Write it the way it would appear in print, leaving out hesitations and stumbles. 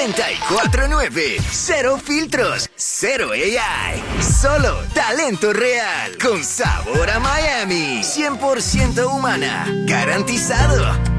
94.9. Cero filtros, cero AI. Solo talento real. Con sabor a Miami. 100% humana. Garantizado.